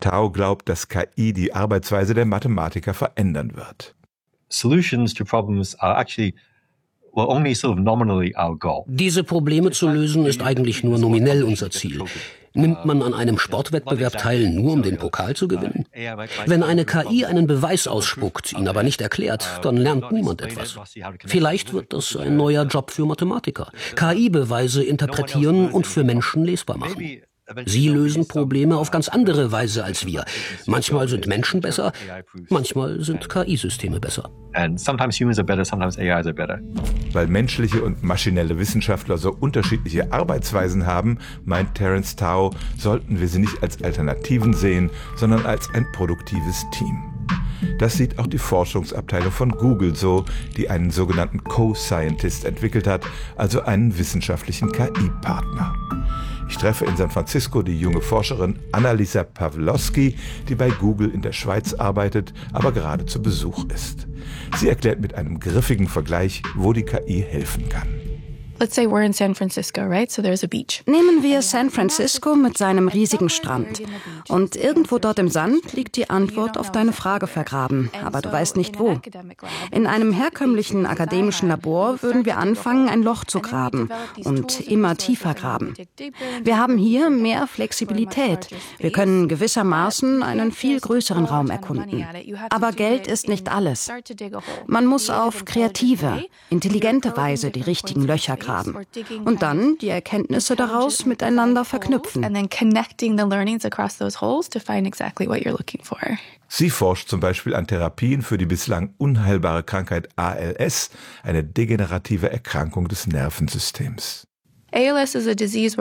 Tao glaubt, dass KI die Arbeitsweise der Mathematiker verändern wird. Solutions to problems are actually only sort of nominally our goal. Diese Probleme zu lösen ist eigentlich nur nominell unser Ziel. Nimmt man an einem Sportwettbewerb teil, nur um den Pokal zu gewinnen? Wenn eine KI einen Beweis ausspuckt, ihn aber nicht erklärt, dann lernt niemand etwas. Vielleicht wird das ein neuer Job für Mathematiker. KI-Beweise interpretieren und für Menschen lesbar machen. Sie lösen Probleme auf ganz andere Weise als wir. Manchmal sind Menschen besser, manchmal sind KI-Systeme besser. Weil menschliche und maschinelle Wissenschaftler so unterschiedliche Arbeitsweisen haben, meint Terence Tao, sollten wir sie nicht als Alternativen sehen, sondern als ein produktives Team. Das sieht auch die Forschungsabteilung von Google so, die einen sogenannten Co-Scientist entwickelt hat, also einen wissenschaftlichen KI-Partner. Ich treffe in San Francisco die junge Forscherin Annalisa Pawlowski, die bei Google in der Schweiz arbeitet, aber gerade zu Besuch ist. Sie erklärt mit einem griffigen Vergleich, wo die KI helfen kann. Let's say we're in San Francisco, right? So there's a beach. Nehmen wir San Francisco mit seinem riesigen Strand. Und irgendwo dort im Sand liegt die Antwort auf deine Frage vergraben, aber du weißt nicht wo. In einem herkömmlichen akademischen Labor würden wir anfangen, ein Loch zu graben und immer tiefer graben. Wir haben hier mehr Flexibilität. Wir können gewissermaßen einen viel größeren Raum erkunden. Aber Geld ist nicht alles. Man muss auf kreative, intelligente Weise die richtigen Löcher graben und dann die Erkenntnisse daraus miteinander verknüpfen. Sie forscht zum Beispiel an Therapien für die bislang unheilbare Krankheit ALS, eine degenerative Erkrankung des Nervensystems. ALS ist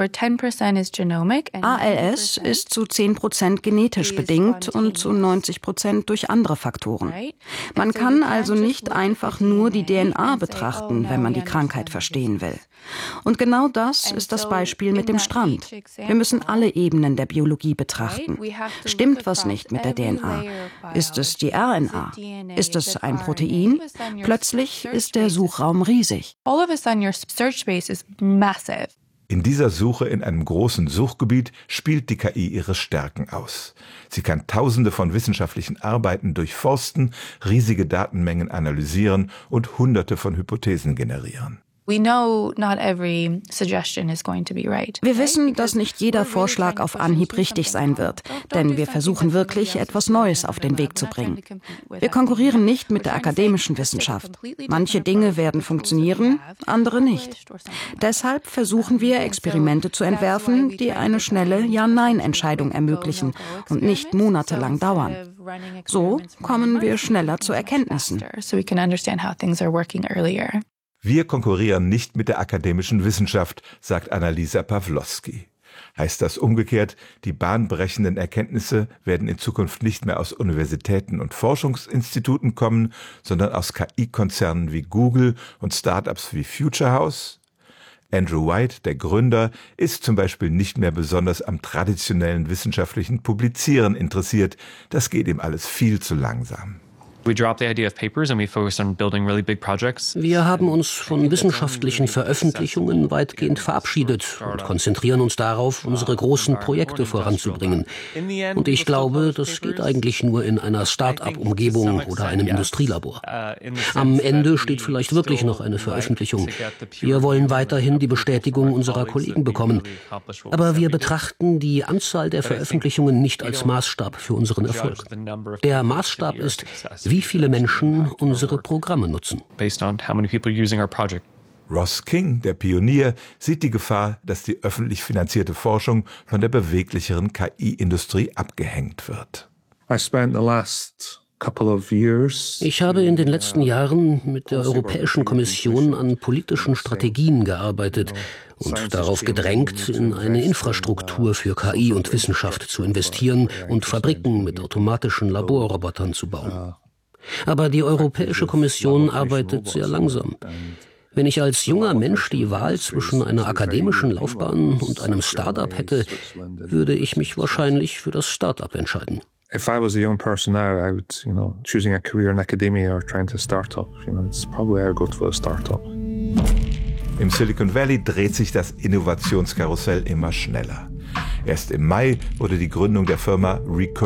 zu 10% genetisch bedingt und zu 90% durch andere Faktoren. Man kann also nicht einfach nur die DNA betrachten, wenn man die Krankheit verstehen will. Und genau das ist das Beispiel mit dem Strand. Wir müssen alle Ebenen der Biologie betrachten. Stimmt was nicht mit der DNA? Ist es die RNA? Ist es ein Protein? Plötzlich ist der Suchraum riesig. All of a sudden your search space is massive. In dieser Suche in einem großen Suchgebiet spielt die KI ihre Stärken aus. Sie kann Tausende von wissenschaftlichen Arbeiten durchforsten, riesige Datenmengen analysieren und Hunderte von Hypothesen generieren. Wir wissen, dass nicht jeder Vorschlag auf Anhieb richtig sein wird, denn wir versuchen wirklich, etwas Neues auf den Weg zu bringen. Wir konkurrieren nicht mit der akademischen Wissenschaft. Manche Dinge werden funktionieren, andere nicht. Deshalb versuchen wir, Experimente zu entwerfen, die eine schnelle Ja-Nein-Entscheidung ermöglichen und nicht monatelang dauern. So kommen wir schneller zu Erkenntnissen. Wir konkurrieren nicht mit der akademischen Wissenschaft, sagt Annalisa Pawlowski. Heißt das umgekehrt, die bahnbrechenden Erkenntnisse werden in Zukunft nicht mehr aus Universitäten und Forschungsinstituten kommen, sondern aus KI-Konzernen wie Google und Startups wie FutureHouse? Andrew White, der Gründer, ist zum Beispiel nicht mehr besonders am traditionellen wissenschaftlichen Publizieren interessiert. Das geht ihm alles viel zu langsam. Wir haben uns von wissenschaftlichen Veröffentlichungen weitgehend verabschiedet und konzentrieren uns darauf, unsere großen Projekte voranzubringen. Und ich glaube, das geht eigentlich nur in einer Start-up-Umgebung oder einem Industrielabor. Am Ende steht vielleicht wirklich noch eine Veröffentlichung. Wir wollen weiterhin die Bestätigung unserer Kollegen bekommen. Aber wir betrachten die Anzahl der Veröffentlichungen nicht als Maßstab für unseren Erfolg. Der Maßstab ist, wie viele Menschen unsere Programme nutzen. Ross King, der Pionier, sieht die Gefahr, dass die öffentlich finanzierte Forschung von der beweglicheren KI-Industrie abgehängt wird. Ich habe in den letzten Jahren mit der Europäischen Kommission an politischen Strategien gearbeitet und darauf gedrängt, in eine Infrastruktur für KI und Wissenschaft zu investieren und Fabriken mit automatischen Laborrobotern zu bauen. Aber die Europäische Kommission arbeitet sehr langsam. Wenn ich als junger Mensch die Wahl zwischen einer akademischen Laufbahn und einem Start-up hätte, würde ich mich wahrscheinlich für das Start-up entscheiden. If I was a young person now, I would, choosing a career in academia or trying to start up, it's probably I would go for a startup. Im Silicon Valley dreht sich das Innovationskarussell immer schneller. Erst im Mai wurde die Gründung der Firma Recursion